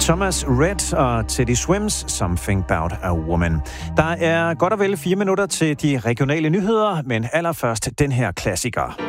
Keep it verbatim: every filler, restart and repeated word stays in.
Thomas Rhett og Teddy Swims Something About a Woman. Der er godt og vel fire minutter til de regionale nyheder, men allerførst den her klassiker.